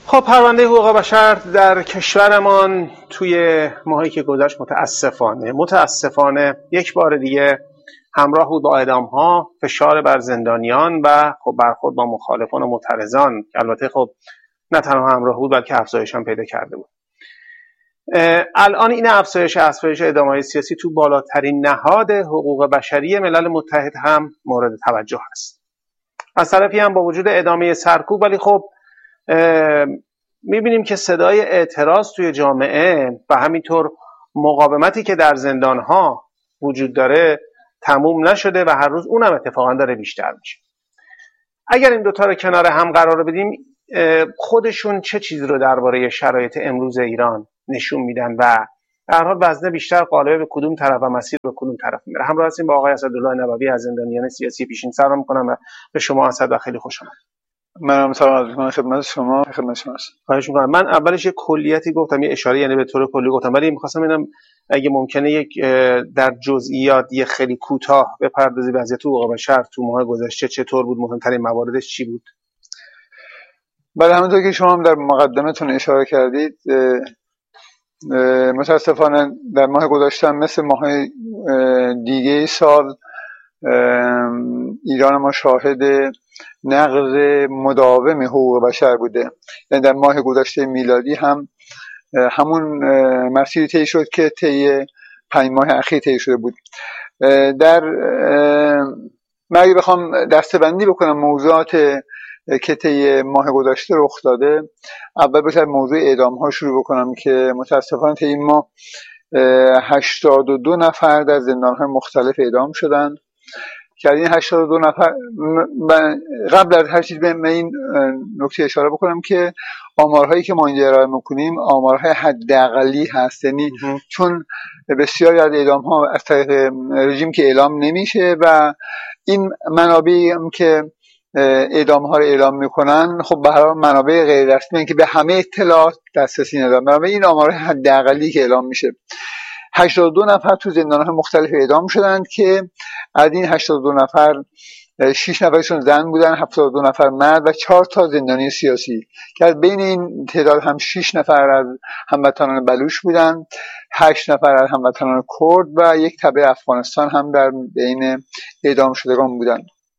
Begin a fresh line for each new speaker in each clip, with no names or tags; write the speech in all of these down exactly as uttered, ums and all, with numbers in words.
خب پرونده حقوق بشر در کشورمان توی ماهی که گذشت متاسفانه متاسفانه یک بار دیگه همراه بود با اعدام‌ها، فشار بر زندانیان و خب برخورد با مخالفان و معترضان که البته خب نه تنها همراه بود بلکه افزایش هم پیدا کرده بود. الان این افزایش افزایش اعدام‌های سیاسی تو بالاترین نهاد حقوق بشری ملل متحد هم مورد توجه است. از طرفی هم با وجود ادامه سرکوب ولی خب میبینیم که صدای اعتراض توی جامعه و همینطور مقاومتی که در زندانها وجود داره تموم نشده و هر روز اونم اتفاقا داره بیشتر میشه. اگر این دوتا رو کنار هم قرار بدیم خودشون چه چیزی رو درباره شرایط امروز ایران نشون میدن و در هر حال وزنه بیشتر قالب به کدوم طرف و مسیر به کدوم طرف میره. همراه هستیم با آقای اسدالله نبوی از زندانیان سیاسی پیشین. سلام میکنم و به شما اسد و خیلی خوش آمدید.
منم سلام میکنم خدمت شما. خدمت شما
خواهش میکنم. من اولش یه کلیتی گفتم، یه اشاره یعنی به طور کلی گفتم، ولی میخواستم ببینم اگه ممکنه یک در جزئیات یه خیلی کوتاه بپردازی وضعیت حقوق بشر تو ماه گذشته چطور بود، مهمترین مواردش چی بود؟
بله، همونطور که شما هم در مقدمتون اشاره کردید متاسفانه در ماه گذشته مثل ماه دیگه سال ایران ما شاهد نقض مداوم حقوق بشر بوده. یعنی در ماه گذشته میلادی هم همون مسیری طی شد که طی پنج ماه اخیر طی شده بود. در من اگه بخوام دسته‌بندی بکنم موضوعات که طی ماه گذشته رخ داده، اول بهتر موضوع اعدام ها شروع بکنم که متاسفانه طی این ماه هشتاد و دو نفر در زندان های مختلف اعدام شدن که این هشتاد و دو نفر، قبل از هر چیز به این نکته اشاره بکنم که آمارهایی که ما اینجا ارائه میکنیم آمارهای حداقلی هست، یعنی چون بسیاری از اعدام ها از طریق رژیم که اعلام نمیشه و این منابعی هم که اعدام ها رو اعلام میکنن خب به هر حال منابع غیر رسمی که به همه اطلاعات دسترسی ندارن، برای این آمارهای حداقلی که اعلام میشه. هشتاد و دو نفر تو زندان‌های مختلف اعدام شدند که از این هشتاد و دو نفر شش نفرشون زن بودن، هفتاد و دو نفر مرد و چهار تا زندانی سیاسی که از بین این تعداد هم شش نفر از هموطنان بلوچ بودن، هشت نفر از هموطنان کرد و یک تبع افغانستان هم در بین اعدام شدگان بودن.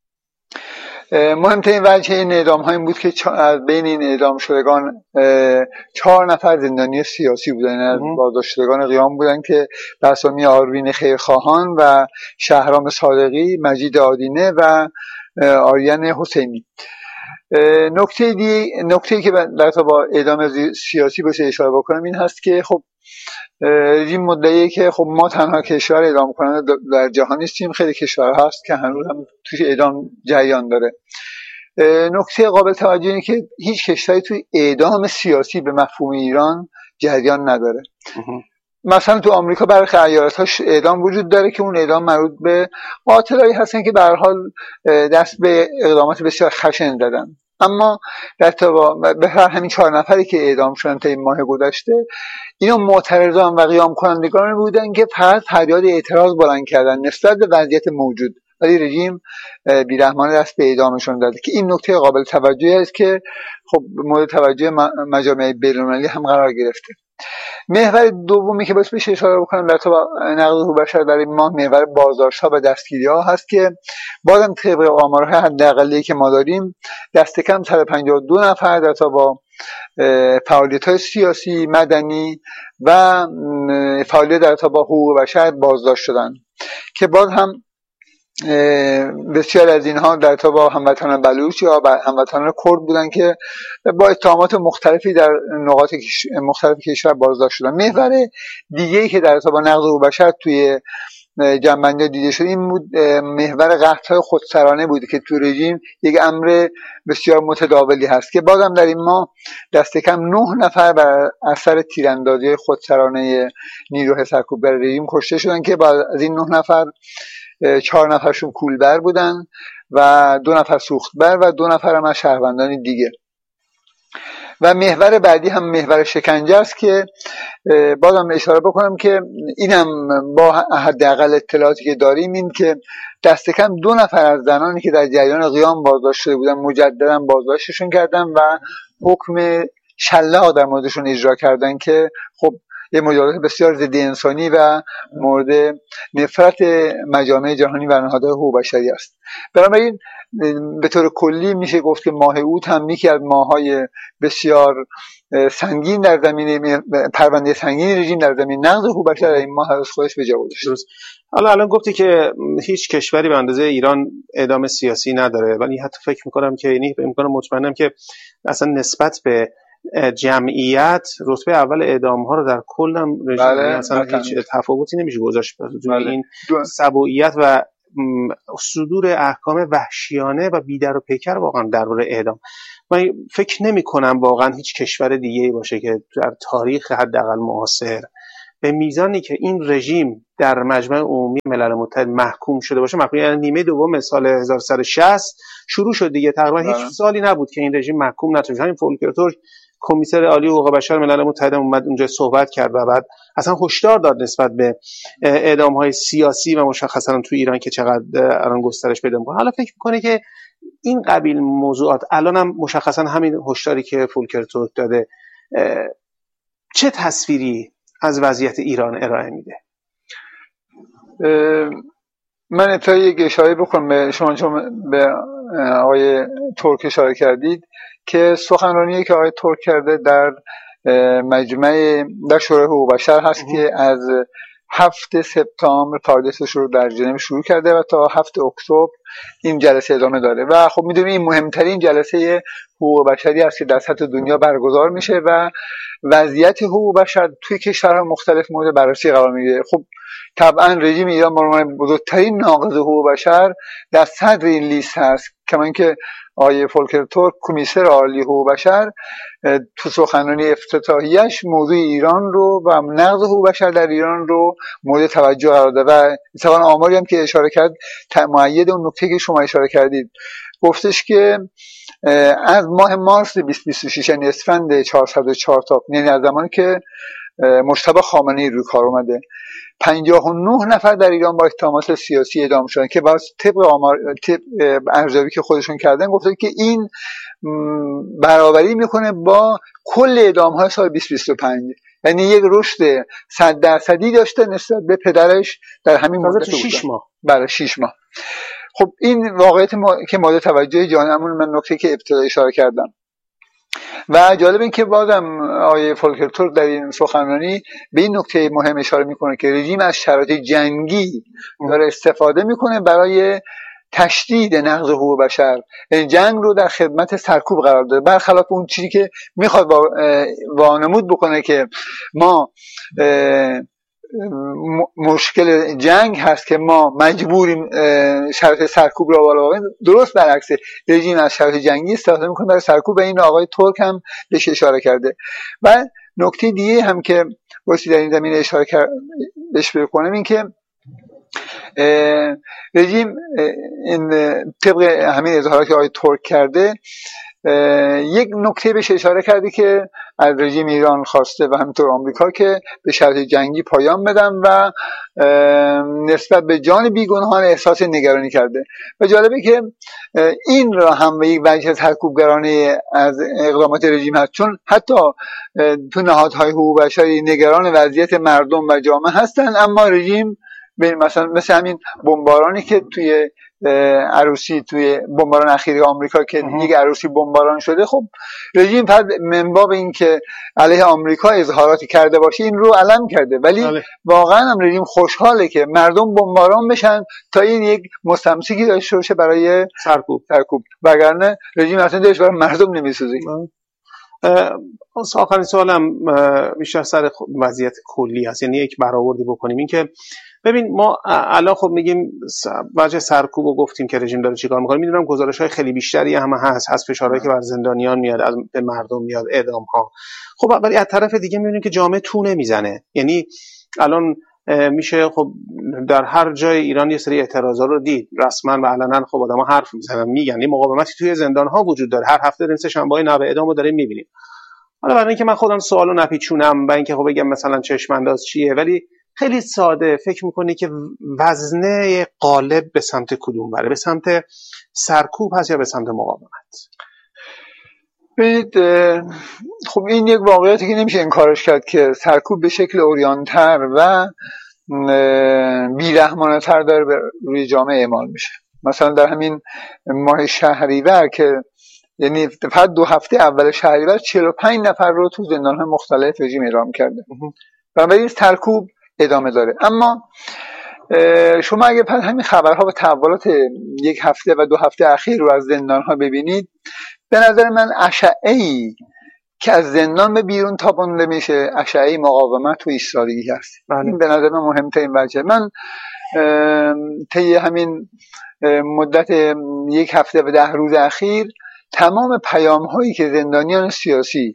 مهمترین وجه این اعدام ها این بود که از بین این اعدام شدگان چهار نفر زندانی سیاسی بودن، از بازداشت شدگان قیام بودن که به اسامی آروین خیرخواهان و شهرام صادقی، مجید آدینه و آریان حسینی. نکته دی نکته که در تا با اعدام سیاسی باشه اشاره بکنم این هست که خب رژیم مدعیه که خب ما تنها کشور اعدام کننده در جهان نیستیم، خیلی کشورها هست که هنوز هم توش اعدام جریان داره. نکته قابل توجه اینه که هیچ کشوری توی اعدام سیاسی به مفهوم ایران جریان نداره. مثلا تو آمریکا برخی ایالت‌هاش اعدام وجود داره که اون اعدام مربوط به قاتلایی هستن که به هر حال دست به اقدامات بسیار خشن زدن، اما در به همین چهار نفری که اعدام شدن تا این ماه گذشته اینا معترضان و قیام کنندگان بودن که فقط فریاد اعتراض بلند کردن نسبت به وضعیت موجود، ولی رژیم بیرحمانه دست به اعدامشون داده که این نکته قابل توجهی است که خب مورد توجه مجامع بین‌المللی هم قرار گرفته. محور دومی که باید بهش اشاره بکنم در تو نقض حقوق بشر در این ماه محور بازداشت‌ها و دستگیری‌ها هست که بازم طبق آمارهای حداقلی که ما داریم دست کم صد و پنجاه و دو نفر در تا با فعالیت‌های سیاسی، مدنی و فعالیت در تا با حقوق بشر بازداشت شدن که باز هم بسیار از اینها در تا با هموطنان بلوچ یا هموطنان کرد بودن که با اتهامات مختلفی در نقاط مختلف کشور بازداشت شدن. محور دیگه‌ای که در تا با نقض حقوق بشر توی جنبندی دیده شد این بود محور قتل‌های خودسرانه بود که تو رژیم یک امر بسیار متداولی هست که بازم در این ماه دست کم نه نفر بر اثر تیراندازی خودسرانه نیروی سرکوبگر رژیم کشته شدن که از این نه نفر چهار نفرشون کولبر بودن و دو نفر سوختبر و دو نفر هم از شهروندان دیگه. و محور بعدی هم محور شکنجه است که بازم اشاره بکنم که اینم با حداقل اطلاعاتی که داریم این که دست کم دو نفر از زنانی که در جریان قیام بازداشت شده بودن مجددا بازداشتشون کردن و حکم شلاق در موردشون اجرا کردن که خب یه مجازات بسیار ضد انسانی و مورد نفرت مجامع جهانی و نهادهای حقوق بشری است. بنابراین به طور کلی میشه گفت که ماه اوت هم یکی از ماه‌های بسیار سنگین در زمینه پرونده سنگین رژیم در زمینه نقض حقوق بشر این ماه از خودش به جا گذاشت.
حالا الان گفتی که هیچ کشوری به اندازه ایران اعدام سیاسی نداره، ولی حتی فکر میکنم که یعنی امکان مطمئنم که اصلا نسبت به جمعیت رتبه اول اعدام ها رو در کل هم رژیم
بله،
اصلا
بله.
هیچ تفاوتی نمیشه گذاشت
بله.
این سبوعیت و صدور احکام وحشیانه و بیدر و پیکر واقعا درباره اعدام. من فکر نمی کنم واقعا هیچ کشور دیگه‌ای باشه که در تاریخ حداقل معاصر به میزانی که این رژیم در مجمع عمومی ملل متحد محکوم شده باشه. محکوم یعنی نیمه دوم سال هزار و سیصد و شصت شروع شد دیگه، تقریبا هیچ سالی نبود که این رژیم محکوم نشه. همین فولکر تورک کمیسر عالی حقوق بشر ملل متحد اومد اونجا صحبت کرد و بعد اصلا هشدار داد نسبت به اعدام‌های سیاسی و مشخصا تو ایران که چقدر الان گسترش پیدا می‌کنه. حالا فکر می‌کنه که این قبیل موضوعات الان هم مشخصا همین هشداری که فولکر تورک داده چه تصویری از وضعیت ایران ارائه میده؟
من ابتدا یک اشاره بکنم به شما، چون به آقای ترک اشاره کردید که سخنرانی که آقای ترک کرده در مجمع در شورای حقوق بشر هست که از هفت سپتامبر فعالیتش رو در ژنو شروع کرده و تا هفت اکتبر این جلسه ادامه داره و خب میدونیم این مهمترین جلسه حقوق بشری است که در سطح دنیا برگزار میشه و وضعیت حقوق بشر توی کشورها مختلف مورد بررسی قرار میگیره. خب طبعا رژیم ایران به عنوان بزرگترین ناقض حقوق بشر در صدر این لیست هست، کما اینکه آقای فولکر تورک کمیسر عالی حقوق بشر تو سخنرانی افتتاحیه‌اش موضوع ایران رو و نقض حقوق بشر در ایران رو مورد توجه قرار داد و مثلا آماری هم که اشاره کرد مؤید اون نکته که شما اشاره کردید، گفتش که از ماه مارس بیست بیست و شش یعنی اسفند چهارصد و چهار تا یعنی از زمانی که مجتبی خامنه‌ای روی کار اومده پنجاه و نه نفر در ایران با اتهامات سیاسی اعدام شدن که باز طبق آمار طبق ارزیابی که خودشون کردن گفته که این برابری میکنه با کل اعدام‌های سال بیست بیست و پنج، یعنی یک رشد صد درصدی داشته نسبت به پدرش در همین مدت
شش ماه.
بله شش ماه. خب این واقعیت ما... که مورد توجه جهانمون، من نکته که ابتدا اشاره کردم و جالب این که بازم آقای فولکر تورک در این سخنرانی به این نکته مهم اشاره میکنه که رژیم از شرایط جنگی داره استفاده میکنه برای تشدید نقض حقوق بشر، یعنی جنگ رو در خدمت سرکوب قرار داده، برخلاف اون چیزی که میخواد وانمود بکنه که ما مشکل جنگ هست که ما مجبوریم شرایط سرکوب را بالا ببریم. درست برعکسه، رژیم از شرایط جنگی استفاده میکنه برای سرکوب. این آقای ترک هم بهش اشاره کرده. و نکته دیگه هم که واسه در این زمینه اشاره بهش بکنم این که رژیم این طبق همین اظهاراتی که آقای ترک کرده یک نکته بهش اشاره کرده که از رژیم ایران خواسته و همینطور آمریکا که به شرایط جنگی پایان بدن و نسبت به جان بیگناهان احساس نگرانی کرده. و جالبه که این را هم به یک وجه سرکوبگرانه از اقدامات رژیم هست، چون حتی تو نهادهای حقوق بشری نگران وضعیت مردم و جامعه هستن، اما رژیم مثلا مثل همین بمبارانی که توی عروسی توی بمباران اخیر آمریکا که یک عروسی بمباران شده، خب رژیم فقط منبع این که علیه آمریکا اظهاراتی کرده باشه این رو علم کرده، ولی بله. واقعا هم رژیم خوشحاله که مردم بمباران بشن تا این یک مستمسکی داشته باشه برای
سرکوب
سرکوب وگرنه رژیم اصلا دلش برای مردم نمیسوزه.
آخرین سوالم بیشتر سر وضعیت کلی هست، یعنی یک برآوردی بکنیم. این که ببین ما الان خب میگیم وجه سرکوب رو گفتیم که رژیم داره چیکار میکنه، میدونم گزارش‌های خیلی بیشتری هم هست، هست فشارهایی که بر زندانیان میاد، از به مردم میاد، اعدام‌ها. خب ولی از طرف دیگه میبینیم که جامعه تو نمیزنه. یعنی الان میشه خب در هر جای ایران یه سری اعتراضا رو دید رسما و علنا، خب آدم‌ها حرف میزنن میگن این مقاومتی توی زندان‌ها وجود داره، هر هفته داریم سه شنبه‌های نوع اعدامو داریم میبینیم. حالا برای اینکه من خودم سوالو نپیچونم و اینکه خب بگم مثلا چشم انداز چیه، ولی خیلی ساده فکر میکنی که وزنه غالب به سمت کدوم بره؟ به سمت سرکوب هست یا به سمت مقاومت؟
ببینید خب این یک واقعیتی که نمیشه انکارش کرد که سرکوب به شکل عریان‌تر و بی‌رحمانه‌تر داره روی جامعه اعمال میشه. مثلا در همین ماه شهریور که یعنی فقط دو هفته اول شهریور چهل و پنج نفر رو تو زندان‌های مختلف رژیم اعدام کرده. بنابراین سرکوب ادامه داره. اما شما اگه پس همین خبرها و تحولات یک هفته و دو هفته اخیر رو از زندان‌ها ببینید، به نظر من اشعه‌ای که از زندان به بیرون تابانده میشه اشعه مقاومت و ایستادگی هست. این به نظر من مهمترین وجه. من طی همین مدت یک هفته و ده روز اخیر تمام پیام هایی که زندانیان سیاسی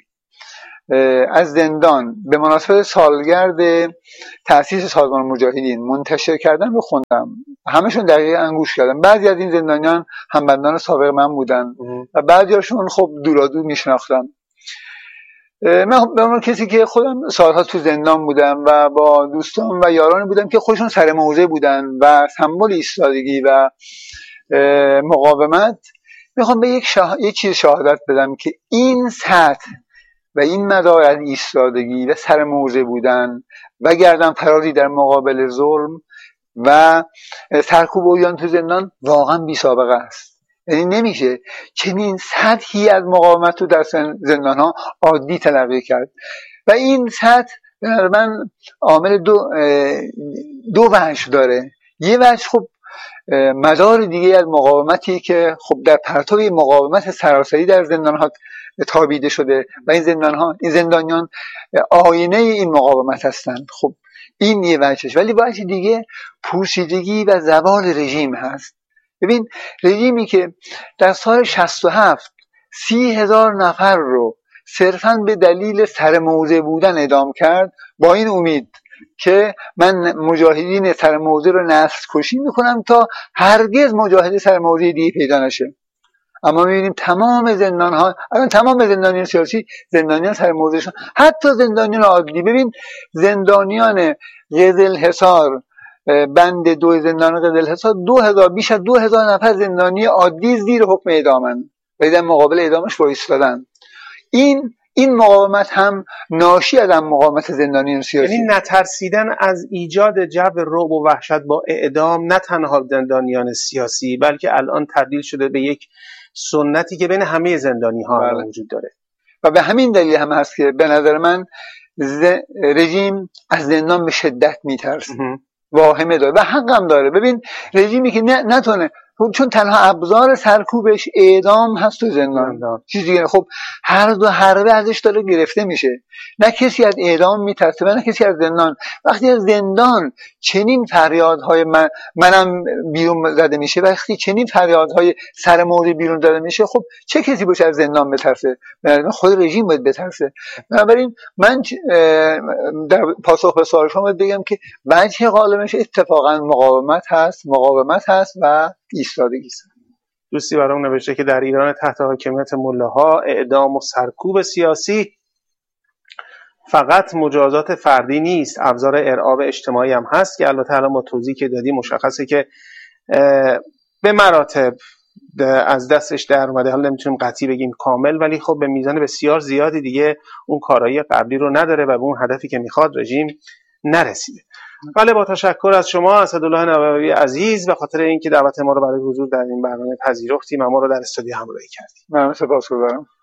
از زندان به مناسبت سالگرد تأسیس سازمان مجاهدین منتشر کردن رو خوندم. همشون دقیقاً انگوش کردم. بعضی از این زندانیان همبندان سابق من بودن و بعضیاشون خب دورادور میشناختم. من به عنوان کسی که خودم سالها تو زندان بودم و با دوستان و یارانی بودم که خودشون سر موضع بودن و سمبل ایستادگی و مقاومت، میخوام به یک, شاه... یک چیز شهادت بدم که این سطح و این مدار از ایستادگی و سر موضع بودن و گردن فرازی در مقابل ظلم و سرکوب عریان تو زندان واقعا بی سابقه است. یعنی نمیشه چنین سطحی از مقاومت رو در زندان ها عادی تلقی کرد و این سطح من عامل دو دو وجه داره. یه وجه خب مدار دیگه از مقاومتی که خب در پرتو مقاومت سراسری در زندان ها تابیده شده و این زندان ها این زندانیان آینه این مقاومت هستند. خب این یه وجهش. ولی وجه دیگه پوسیدگی و زوال رژیم هست. ببین رژیمی که در سال شصت و هفت سی هزار نفر رو صرفاً به دلیل سر موضع بودن اعدام کرد با این امید که من مجاهدین سر موضع رو نسل کشی میکنم تا هرگز مجاهد سر موضع دیگه پیدا نشه. اما میبینیم تمام زندان ها الان تمام زندانیان سیاسی زندانیان سر موضعشون، حتی زندانیان عادی. ببین زندانیان قزلحصار بند دو زندان قزلحصار دو هزار بیش از دو هزار نفر زندانی عادی زیر حکم اعدامن و در مقابل اعدامش وایسادن. این این مقاومت هم ناشی از مقاومت زندانیان سیاسی،
یعنی نترسیدن از ایجاد جو رعب و وحشت با اعدام نه تنها زندانیان سیاسی بلکه الان تبدیل شده به یک سنتی که بین همه زندانی ها وجود داره
و به همین دلیل هم هست که به نظر من ز... رژیم از زندان به شدت میترسه، واهمه داره و حق هم داره. ببین رژیمی که نه نتونه، چون تنها ابزار سرکوبش اعدام هست تو زندان، چیزی خب هر دو حربه ازش داره گرفته میشه. نه کسی از اعدام میترسه و نه کسی از زندان. وقتی از زندان چنین فریادهای من منم بیرون زده میشه، وقتی چنین فریادهای سر موضع بیرون زده میشه، خب چه کسی باشه از زندان بترسه؟ بنابراین خود رژیم باید بترسه. بنابراین من در پاسخ به سوال شما بگم که وجه غالبش اتفاقا مقاومت هست، مقاومت هست و ایستادگی است.
دوستی برام نوشته که در ایران تحت حاکمیت ملاها اعدام و سرکوب سیاسی فقط مجازات فردی نیست، ابزار ارعاب اجتماعی هم هست که البته الان با توضیحی که دادی مشخصه که به مراتب از دستش در اومده. حالا نمیتونیم قطعی بگیم کامل، ولی خب به میزان بسیار زیادی دیگه اون کارایی قبلی رو نداره و به اون هدفی که میخواد رژیم نرسیده. بله، با تشکر از شما اسدالله نووی عزیز به خاطر اینکه دعوت ما رو برای حضور در این برنامه پذیرفتیم و ما رو در استودیو همراهی کردید.
من سپاسگزارم.